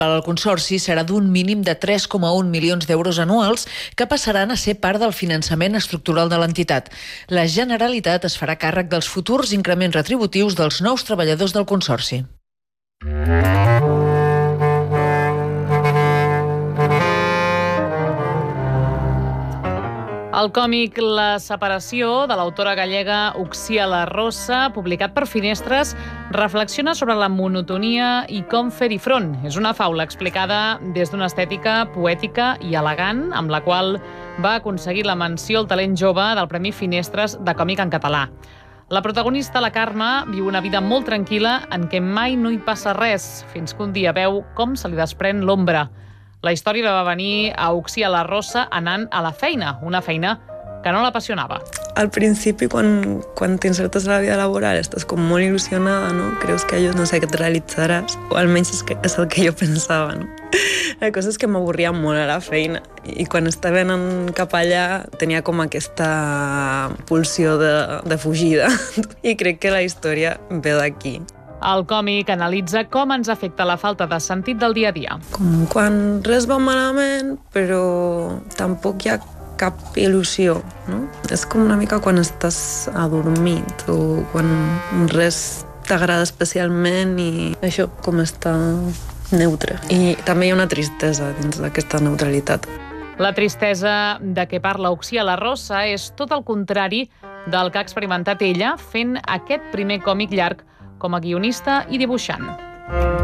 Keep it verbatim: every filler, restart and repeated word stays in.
El consorci serà d'un mínim de tres coma un milions d'euros anuals que passaran a ser part del finançament estructural de l'entitat. La Generalitat es farà càrrec dels futurs increments retributius dels nous treballadors del consorci. El còmic La separació, de l'autora gallega Uxia La Rosa, publicat per Finestres, reflexiona sobre la monotonia i com fer-hi front. És una faula explicada des d'una estètica poètica i elegant, amb la qual va aconseguir la menció al talent jove del Premi Finestres de còmic en català. La protagonista, la Carme, viu una vida molt tranquil·la en què mai no hi passa res, fins que un dia veu com se li desprèn l'ombra. La història va venir a Uxia La Rosa anant a la feina, una feina que no l'apassionava. Al principi, quan, quan t'insertes a la vida laboral, estàs com molt il·lusionada, no? Creus que allò, no sé, que et realitzaràs, o almenys és, que, és el que jo pensava, no? La cosa és que m'avorria molt a la feina, i quan estava anant cap allà tenia com aquesta pulsió de, de fugida, i crec que la història ve d'aquí. El còmic analitza com ens afecta la falta de sentit del dia a dia. Com quan res va malament, però tampoc hi ha cap il·lusió, no? És com una mica quan estàs adormit o quan res t'agrada especialment i això, com està neutre. I també hi ha una tristesa dins d'aquesta neutralitat. La tristesa de què parla Uxia La Rosa és tot el contrari del que ha experimentat ella fent aquest primer còmic llarg com a guionista i dibuixant.